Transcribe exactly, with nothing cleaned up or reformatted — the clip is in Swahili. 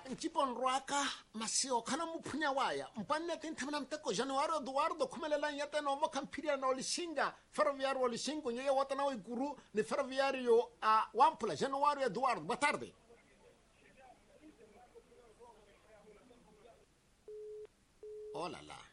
Nchipon Roaka, Masio, Kanamupunya Waya, Mpane Tintamanteko, Januario Eduardo, Kumela Yata Nova Campiria no Lishinga, Ferroviario Lishingo, Nia Watanawi Guru, the Ferroviario a Wampula, Januario Eduardo, Batardi. Oh la la.